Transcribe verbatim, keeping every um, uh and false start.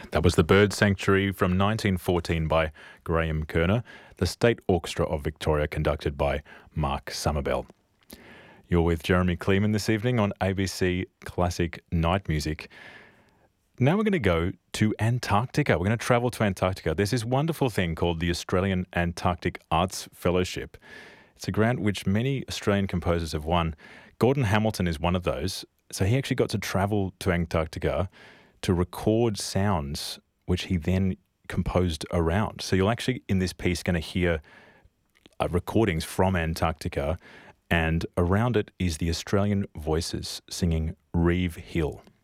That was the Bird Sanctuary from nineteen fourteen by Graham Kerner, the State Orchestra of Victoria, conducted by Mark Somerville. You're with Jeremy Kleeman this evening on A B C Classic Night Music. Now we're going to go to Antarctica. We're going to travel to Antarctica. There's this wonderful thing called the Australian Antarctic Arts Fellowship. It's a grant which many Australian composers have won. Gordon Hamilton is one of those. So he actually got to travel to Antarctica to record sounds which he then composed around. So you're actually in this piece going to hear uh, recordings from Antarctica, and around it is the Australian Voices singing Reeve Hill.